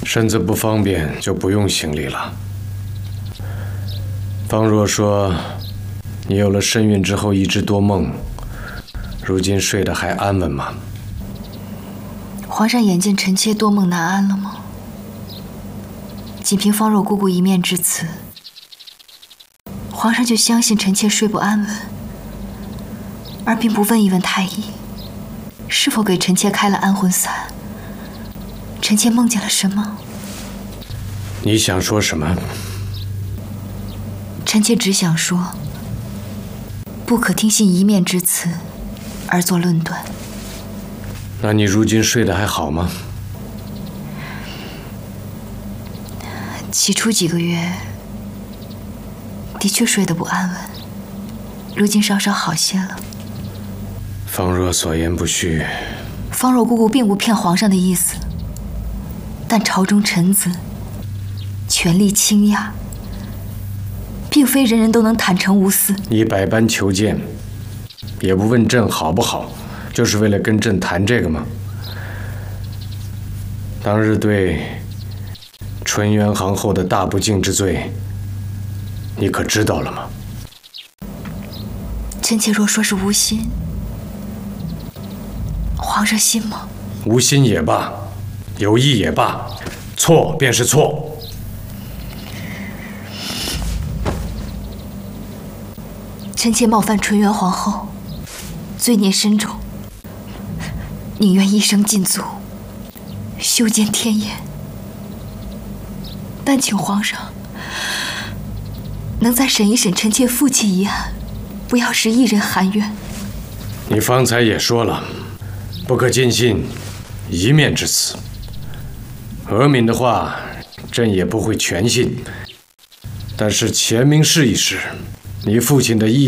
身子不方便就不用行礼了。方若说，你有了身孕之后一直多梦，如今睡得还安稳吗？ 皇上眼见臣妾多梦难安了吗？仅凭方若姑姑一面之词，皇上就相信臣妾睡不安稳，而并不问一问太医，是否给臣妾开了安魂散？臣妾梦见了什么？ 你想说什么？ 臣妾只想说，不可听信一面之词而作论断。 那你如今睡得还好吗？ 起初几个月的确睡得不安稳，如今稍稍好些了。 方若所言不虚。 方若姑姑并无骗皇上的意思，但朝中臣子权力倾轧，并非人人都能坦诚无私。 你百般求见，也不问朕好不好，就是为了跟朕谈这个吗？当日对纯元皇后的大不敬之罪，你可知道了吗？ 臣妾若说是无心，皇上信吗？ 无心也罢，有意也罢，错便是错。 臣妾冒犯纯元皇后，罪孽深重，宁愿一生禁足，修建天颜。但请皇上能再审一审臣妾父亲一案，不要使一人含冤。 你方才也说了，不可尽信一面之词。额敏的话，朕也不会全信。但是前明试一试，你父亲的意